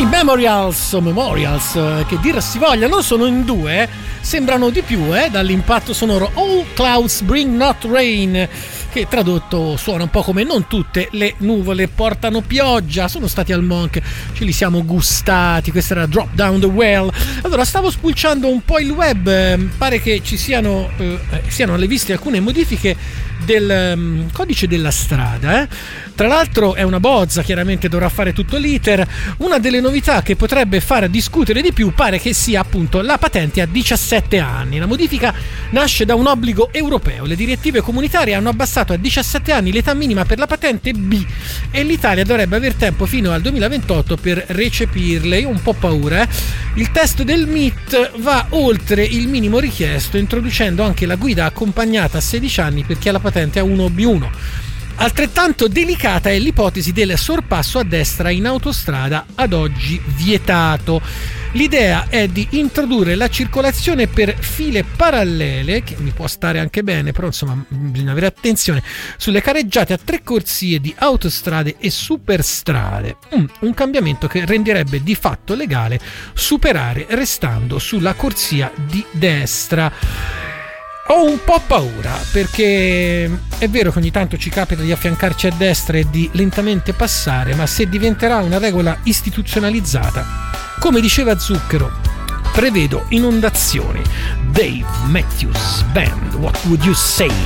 Memorials, che dir si vogliano, sono in due, sembrano di più dall'impatto sonoro. All Clouds Bring Not Rain, che tradotto suona un po' come non tutte le nuvole portano pioggia. Sono stati al Monk, ce li siamo gustati. Questa era Drop Down the Well. Allora, stavo spulciando un po' il web, pare che ci siano alle viste alcune modifiche del codice della strada. Tra l'altro è una bozza, chiaramente dovrà fare tutto l'iter. Una delle novità che potrebbe far discutere di più pare che sia appunto la patente a 17 anni. La modifica nasce da un obbligo europeo. Le direttive comunitarie hanno abbassato a 17 anni l'età minima per la patente B e l'Italia dovrebbe aver tempo fino al 2028 per recepirle. Io ho un po' paura. Il testo del MIT va oltre il minimo richiesto, introducendo anche la guida accompagnata a 16 anni per chi ha la patente A1B1. Altrettanto delicata è l'ipotesi del sorpasso a destra in autostrada, ad oggi vietato. L'idea è di introdurre la circolazione per file parallele, che mi può stare anche bene, però insomma bisogna avere attenzione, sulle careggiate a 3 corsie di autostrade e superstrade. Un cambiamento che renderebbe di fatto legale superare restando sulla corsia di destra. Ho un po' paura, perché è vero che ogni tanto ci capita di affiancarci a destra e di lentamente passare, ma se diventerà una regola istituzionalizzata, come diceva Zucchero, prevedo inondazioni. Dave Matthews Band, What Would You Say?